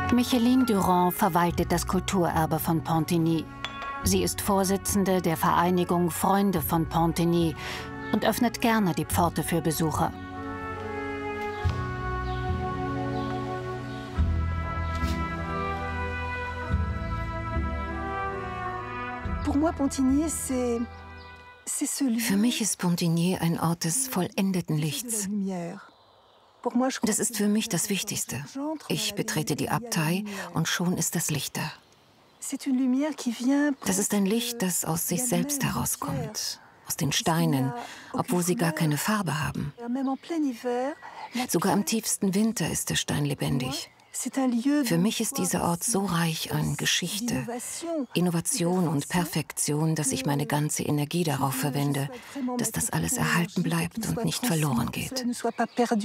Micheline Durand verwaltet das Kulturerbe von Pontigny. Sie ist Vorsitzende der Vereinigung Freunde von Pontigny und öffnet gerne die Pforte für Besucher. Für mich ist Pontigny ein Ort des vollendeten Lichts. Das ist für mich das Wichtigste. Ich betrete die Abtei und schon ist das Licht da. Das ist ein Licht, das aus sich selbst herauskommt, aus den Steinen, obwohl sie gar keine Farbe haben. Sogar im tiefsten Winter ist der Stein lebendig. Für mich ist dieser Ort so reich an Geschichte, Innovation und Perfektion, dass ich meine ganze Energie darauf verwende, dass das alles erhalten bleibt und nicht verloren geht.